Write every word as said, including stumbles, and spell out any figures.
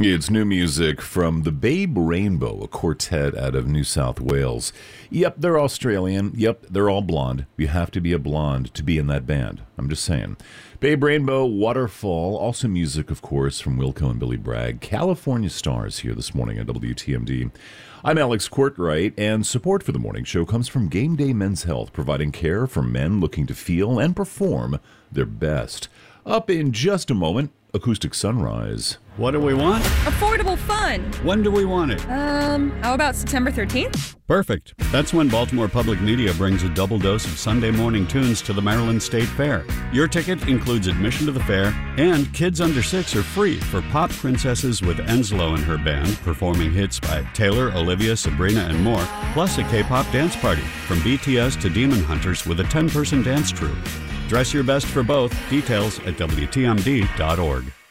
It's new music from the Babe Rainbow, a quartet out of New South Wales. Yep, they're Australian. Yep, they're all blonde. You have to be a blonde to be in that band. I'm just saying. Babe Rainbow, Waterfall, also music, of course, from Wilco and Billy Bragg. California Stars here this morning at W T M D. I'm Alex Courtwright, and support for the morning show comes from Game Day Men's Health, providing care for men looking to feel and perform their best. Up in just a moment, Acoustic Sunrise. What do we want? Affordable fun. When do we want it? Um, how about September thirteenth? Perfect. That's when Baltimore Public Media brings a double dose of Sunday morning tunes to the Maryland State Fair. Your ticket includes admission to the fair, and kids under six are free for Pop Princesses with Enslow and her band, performing hits by Taylor, Olivia, Sabrina, and more, plus a K-pop dance party, from B T S to Demon Hunters with a ten-person dance troupe. Dress your best for both. Details at W T M D dot org.